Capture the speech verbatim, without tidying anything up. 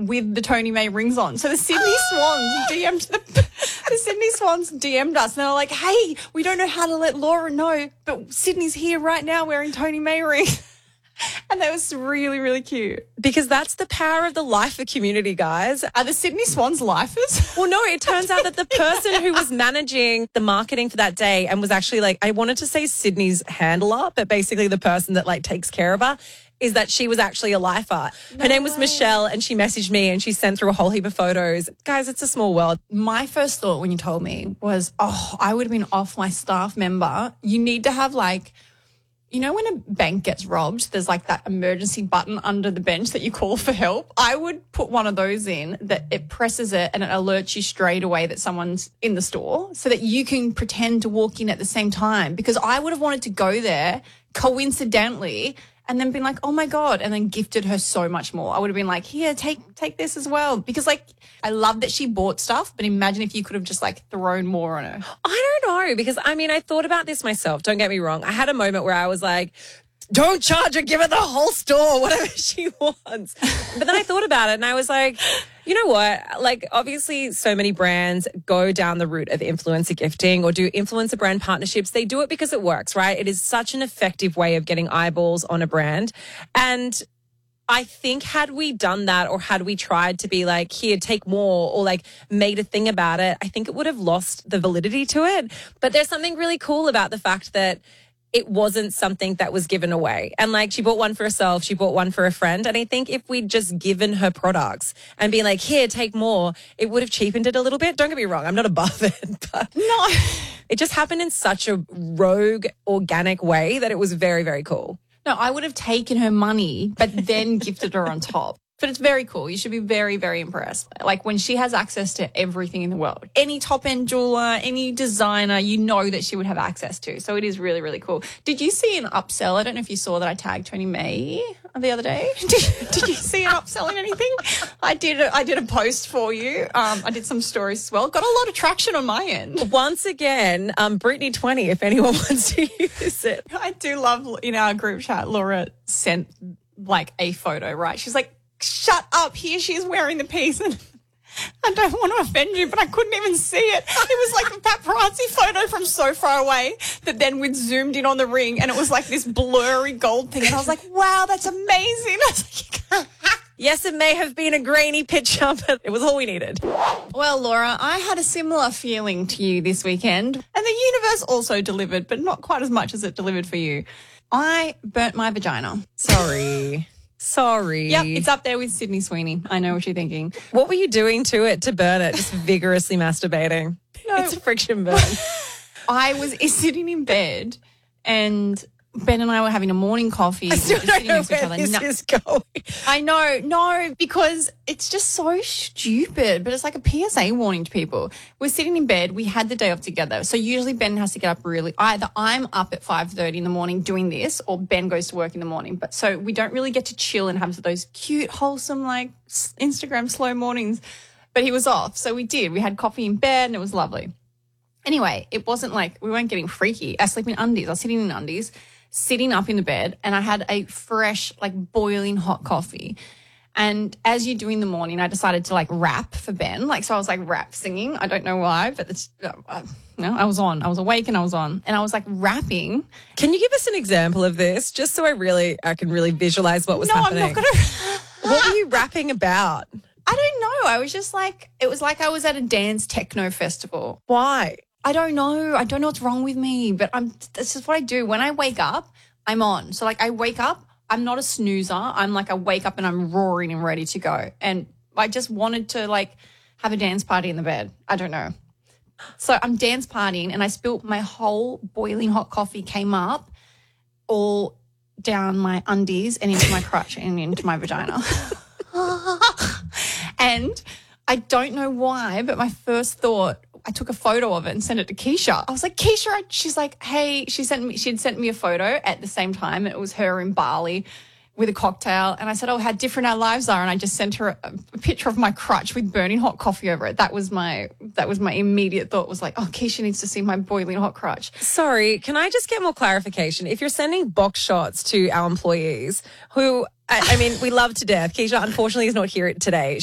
with the Tony May rings on. So the Sydney Swans D M'd the, the Sydney Swans D M'd us, and they were like, "Hey, we don't know how to let Laura know, but Sydney's here right now wearing Tony May rings." And that was really, really cute. Because that's the power of the lifer community, guys. Are the Sydney Swans lifers? Well, no, it turns out that the person who was managing the marketing for that day and was actually like, I wanted to say Sydney's handler, but basically the person that like takes care of her, is that she was actually a lifer. Her No name was way. Michelle, and she messaged me and she sent through a whole heap of photos. Guys, it's a small world. My first thought when you told me was, oh, I would have been off my staff member. You need to have like, you know, when a bank gets robbed, there's like that emergency button under the bench that you call for help. I would put one of those in that it presses it and it alerts you straight away that someone's in the store so that you can pretend to walk in at the same time, because I would have wanted to go there coincidentally and then been like, oh my God, and then gifted her so much more. I would have been like, here, take take this as well. Because like, I love that she bought stuff, but imagine if you could have just like thrown more on her. I don't know, because I mean, I thought about this myself. Don't get me wrong. I had a moment where I was like, don't charge her, give her the whole store, whatever she wants. But then I thought about it and I was like, you know what? Like, obviously, so many brands go down the route of influencer gifting or do influencer brand partnerships. They do it because it works, right? It is such an effective way of getting eyeballs on a brand. And I think had we done that, or had we tried to be like, here, take more, or like made a thing about it, I think it would have lost the validity to it. But there's something really cool about the fact that it wasn't something that was given away. And like, she bought one for herself, she bought one for a friend. And I think if we'd just given her products and been like, here, take more, it would have cheapened it a little bit. Don't get me wrong, I'm not above it, but No. it just happened in such a rogue, organic way that it was very, very cool. No, I would have taken her money, but then gifted her on top. But it's very cool. You should be very, very impressed. Like when she has access to everything in the world, any top-end jeweler, any designer, you know that she would have access to. So it is really, really cool. Did you see an upsell? I don't know if you saw that I tagged Tony May the other day. Did, did you see an upsell in anything? I did. A, I did a post for you. Um, I did some stories as well. Got a lot of traction on my end. Once again, um, Brittany twenty, if anyone wants to use it. I do love in our group chat, Laura sent like a photo, right? She's like, shut up, here she is wearing the piece, and I don't want to offend you, but I couldn't even see it. It was like a paparazzi photo from so far away that then we'd zoomed in on the ring and it was like this blurry gold thing, and I was like, wow, that's amazing. I was like, Yes, it may have been a grainy picture, but it was all we needed. well, Laura, I had a similar feeling to you this weekend, and the universe also delivered, but not quite as much as it delivered for you. I burnt my vagina. Sorry. Sorry. Yep, it's up there with Sydney Sweeney. I know what you're thinking. What were you doing to it to burn it? Just vigorously masturbating. No. It's a friction burn. I was sitting in bed and Ben and I were having a morning coffee. I still We were don't sitting know next to each where other. this No- is going. I know, no, because it's just so stupid, but it's like a P S A warning to people. We're sitting in bed. We had the day off together. So usually Ben has to get up really, either I'm up at five thirty in the morning doing this, or Ben goes to work in the morning. But so we don't really get to chill and have those cute, wholesome, like s- Instagram slow mornings. But he was off. So we did. We had coffee in bed and it was lovely. Anyway, it wasn't like we weren't getting freaky. I sleep in undies. I was sitting in undies, sitting up in the bed, and I had a fresh, like boiling hot coffee. And as you do in the morning, I decided to like rap for Ben. Like, so I was like rap singing. I don't know why, but it's, uh, you know, I was on. I was awake and I was on. And I was like rapping. Can you give us an example of this, just so I really, I can really visualize what was no, happening? I'm not going to. What were you rapping about? I don't know. I was just like, it was like I was at a dance techno festival. Why? I don't know. I don't know what's wrong with me, but I'm, this is what I do. When I wake up, I'm on. So like I wake up, I'm not a snoozer. I'm like, I wake up and I'm roaring and ready to go. And I just wanted to like have a dance party in the bed. I don't know. So I'm dance partying and I spilled my whole boiling hot coffee came up all down my undies and into my crotch and into my vagina. And I don't know why, but my first thought, I took a photo of it and sent it to Keisha. I was like, Keisha, she's like, hey, she sent me, she'd sent me a photo at the same time. It was her in Bali with a cocktail. And I said, oh, how different our lives are. And I just sent her a, a picture of my crutch with burning hot coffee over it. That was my, that was my immediate thought was like, oh, Keisha needs to see my boiling hot crutch. Sorry, can I just get more clarification? If you're sending box shots to our employees who, I, I mean, we love to death. Keisha, unfortunately, is not here today.